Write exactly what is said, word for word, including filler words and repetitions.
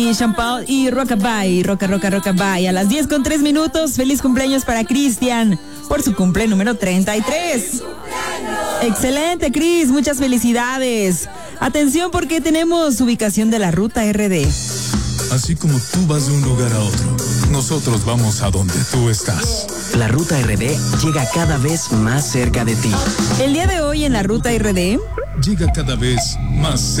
Y Sean Paul y Rockabye, Roca, Roca, Rockabye. A las diez con tres minutos, feliz cumpleaños para Cristian por su cumple número treinta y tres. Excelente, Cris, muchas felicidades. Atención porque tenemos ubicación de la ruta R D. Así como tú vas de un lugar a otro, nosotros vamos a donde tú estás. La ruta R D llega cada vez más cerca de ti. El día de hoy en la ruta R D llega cada vez más cerca.